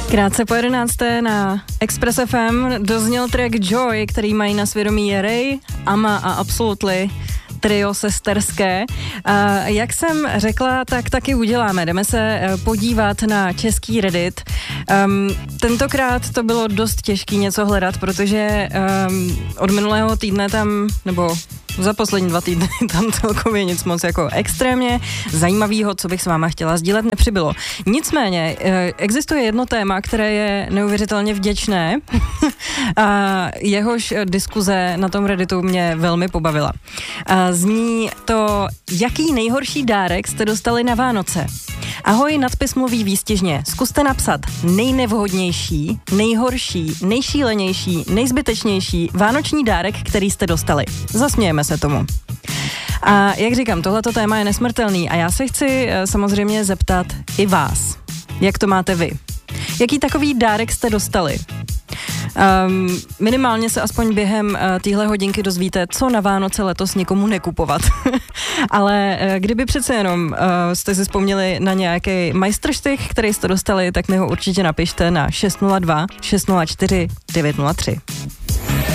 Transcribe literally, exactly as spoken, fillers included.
Krátce po jedenácté na Express F M dozněl track Joy, který mají na svědomí Ray, Ama a Absolutely, trio sesterské. A jak jsem řekla, tak taky uděláme. Jdeme se podívat na český Reddit. Um, tentokrát to bylo dost těžký něco hledat, protože um, od minulého týdne tam, nebo za poslední dva týdny tam celkově nic moc jako extrémně zajímavého, co bych s váma chtěla sdílet, nepřibylo. Nicméně existuje jedno téma, které je neuvěřitelně vděčné a jehož diskuze na tom Redditu mě velmi pobavila. A zní to, jaký nejhorší dárek jste dostali na Vánoce. Ahoj, nadpis mluví výstižně. Zkuste napsat nejnevhodnější, nejhorší, nejšílenější, nejzbytečnější vánoční dárek, který jste dostali. Zasmějeme se tomu. A jak říkám, tohleto téma je nesmrtelný a já se chci samozřejmě zeptat i vás. Jak to máte vy? Jaký takový dárek jste dostali? Um, minimálně se aspoň během uh, téhle hodinky dozvíte, co na Vánoce letos někomu nekupovat. Ale uh, kdyby přece jenom uh, jste si vzpomněli na nějaký majstrštych, který jste dostali, tak mi ho určitě napište na šest nula dva šest nula čtyři devět nula tři.